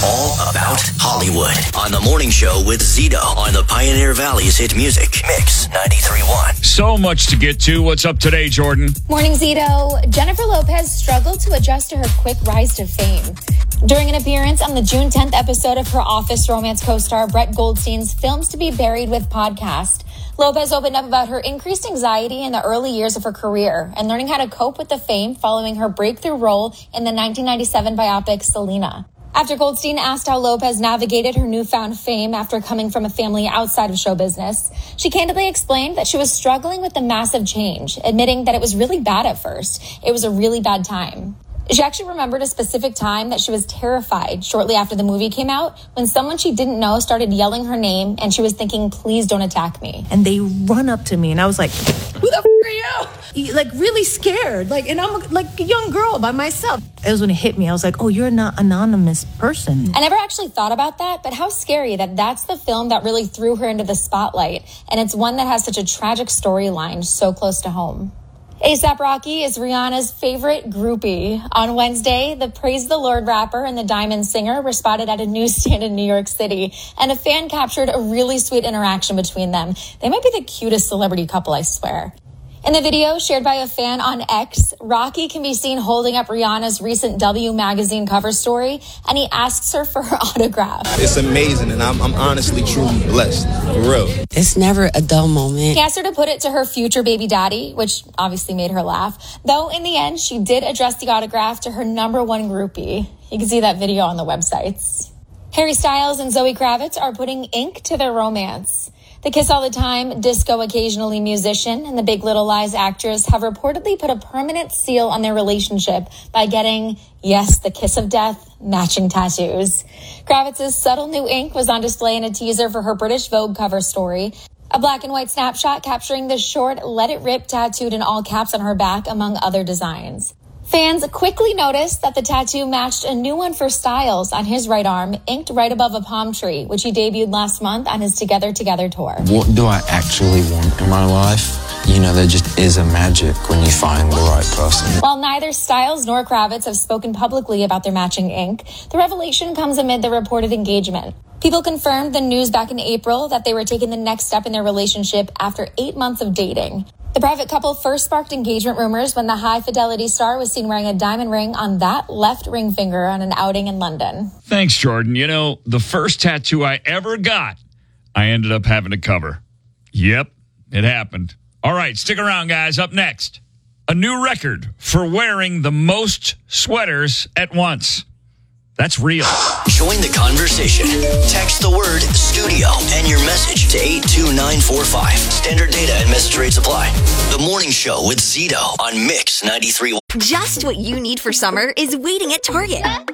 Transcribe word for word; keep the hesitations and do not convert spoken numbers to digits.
all about Hollywood on The Morning Show with Zito on the Pioneer Valley's hit music. Mix ninety-three point one. So much to get to. What's up today, Jordan? Morning, Zito. Jennifer Lopez struggled to adjust to her quick rise to fame. During an appearance on the June tenth episode of her Office romance co-star Brett Goldstein's Films to be Buried with podcast, Lopez opened up about her increased anxiety in the early years of her career and learning how to cope with the fame following her breakthrough role in the nineteen ninety-seven biopic Selena. After Goldstein asked how Lopez navigated her newfound fame after coming from a family outside of show business, she candidly explained that she was struggling with the massive change, admitting that it was really bad at first. It was a really bad time. She actually remembered a specific time that she was terrified shortly after the movie came out when someone she didn't know started yelling her name and she was thinking, please don't attack me. And they run up to me and I was like, who the f*** are you? Like really scared. Like, and I'm like a young girl by myself. It was when it hit me. I was like, oh, you're not an anonymous person. I never actually thought about that, but how scary that that's the film that really threw her into the spotlight. And it's one that has such a tragic storyline so close to home. A$AP Rocky is Rihanna's favorite groupie. On Wednesday, the Praise the Lord rapper and the Diamond singer were spotted at a newsstand in New York City, and a fan captured a really sweet interaction between them. They might be the cutest celebrity couple, I swear. In the video shared by a fan on X, Rocky can be seen holding up Rihanna's recent W magazine cover story, and he asks her for her autograph. It's amazing, and I'm, I'm honestly, truly blessed. For real. It's never a dull moment. He asked her to put it to her future baby daddy, which obviously made her laugh. Though in the end, she did address the autograph to her number one groupie. You can see that video on the websites. Harry Styles and Zoe Kravitz are putting ink to their romance. The Kiss All the Time, disco occasionally musician, and the Big Little Lies actress have reportedly put a permanent seal on their relationship by getting, yes, the kiss of death, matching tattoos. Kravitz's subtle new ink was on display in a teaser for her British Vogue cover story. A black and white snapshot capturing the short Let It Rip tattooed in all caps on her back, among other designs. Fans quickly noticed that the tattoo matched a new one for Styles on his right arm, inked right above a palm tree, which he debuted last month on his Together Together tour. What do I actually want in my life? You know, there just is a magic when you find the right person. While neither Styles nor Kravitz have spoken publicly about their matching ink, the revelation comes amid the reported engagement. People confirmed the news back in April that they were taking the next step in their relationship after eight months of dating. The private couple first sparked engagement rumors when the high-fidelity star was seen wearing a diamond ring on that left ring finger on an outing in London. Thanks, Jordan. You know, the first tattoo I ever got, I ended up having to cover. Yep, it happened. All right, stick around, guys. Up next, a new record for wearing the most sweaters at once. That's real. Join the conversation. Text the word studio and your message to eight two nine four five. Standard data and message rates apply. The Morning Show with Zito on Mix ninety-three point one. Just what you need for summer is waiting at Target.